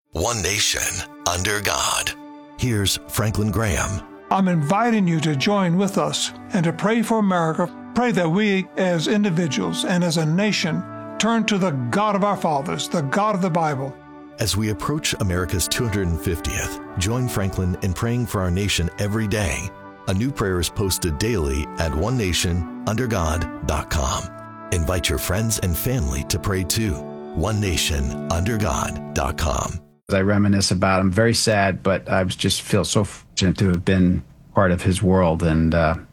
One nation, under God. Here's Franklin Graham. I'm inviting you to join with us and to pray for America. Pray that we as individuals and as a nation turn to the God of our fathers, the God of the Bible. As we approach America's 250th, join Franklin in praying for our nation every day. A new prayer is posted daily at onenationundergod.com. Invite your friends and family to pray too. onenationundergod.com. I reminisce about him. Very sad, but I just feel so fortunate to have been part of his world. And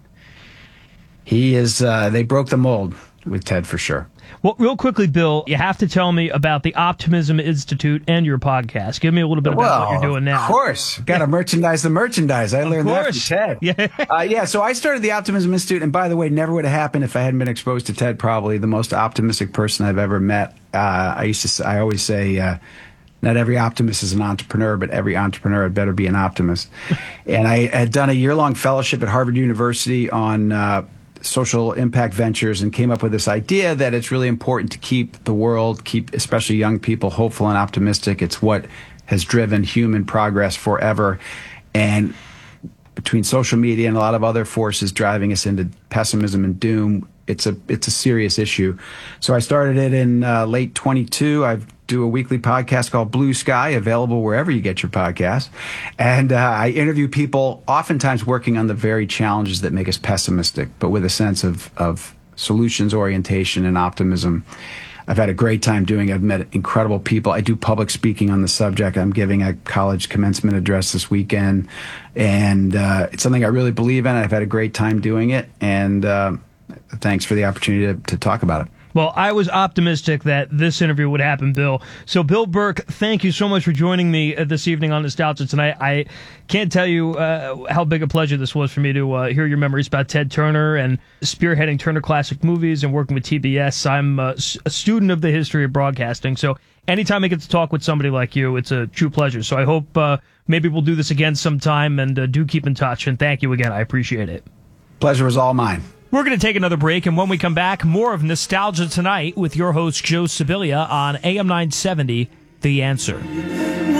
they broke the mold with Ted for sure. Well, real quickly, Bill, you have to tell me about the Optimism Institute and your podcast. Give me a little bit about what you're doing now. Of course. Got to merchandise the merchandise. I learned that from Ted. Yeah. So I started the Optimism Institute, and by the way, never would have happened if I hadn't been exposed to Ted, probably the most optimistic person I've ever met. I always say, not every optimist is an entrepreneur, but every entrepreneur had better be an optimist. And I had done a year-long fellowship at Harvard University on social impact ventures and came up with this idea that it's really important to keep the world, keep especially young people hopeful and optimistic. It's what has driven human progress forever. And between social media and a lot of other forces driving us into pessimism and doom, it's a serious issue. So I started it in late 22. I do a weekly podcast called Blue Sky, available wherever you get your podcasts. And I interview people, oftentimes working on the very challenges that make us pessimistic, but with a sense of solutions orientation and optimism. I've had a great time doing it. I've met incredible people. I do public speaking on the subject. I'm giving a college commencement address this weekend. And it's something I really believe in. I've had a great time doing it. And thanks for the opportunity to talk about it. Well, I was optimistic that this interview would happen, Bill. So, Bill Burke, thank you so much for joining me this evening on Nostalgia Tonight. I can't tell you how big a pleasure this was for me to hear your memories about Ted Turner and spearheading Turner Classic Movies and working with TBS. I'm a student of the history of broadcasting, so anytime I get to talk with somebody like you, it's a true pleasure. So I hope maybe we'll do this again sometime, and do keep in touch. And thank you again. I appreciate it. Pleasure was all mine. We're going to take another break, and when we come back, more of Nostalgia Tonight with your host, Joe Sibilia, on AM 970, The Answer.